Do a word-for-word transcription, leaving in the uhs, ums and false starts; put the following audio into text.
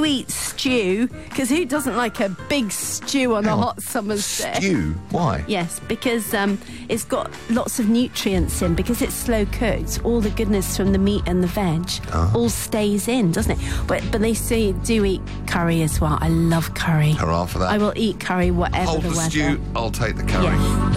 eat stew, because who doesn't like a big stew on Hang a on. hot summer's day? Stew? Why? Yes, because um, it's got lots of nutrients in. Because it's slow cooked, all the goodness from the meat and the veg Oh. all stays in, doesn't it? But but they say do eat curry as well. I love curry. Hurrah for that. I will eat curry whatever Hold the the weather. stew, I'll take the curry. Yes.